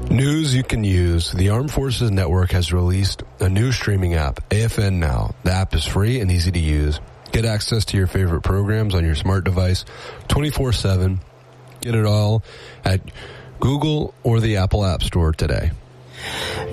News you can use. The Armed Forces Network has released a new streaming app, AFN Now. The app is free and easy to use. Get access to your favorite programs on your smart device 24/7. Get it all at Google or the Apple App Store today.